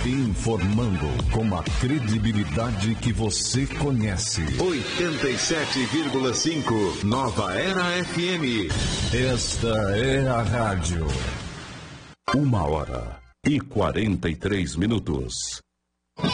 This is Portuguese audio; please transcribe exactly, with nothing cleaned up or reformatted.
Informando com a credibilidade que você conhece. oitenta e sete vírgula cinco Nova Era F M. Esta é a rádio. Uma hora e quarenta e três minutos.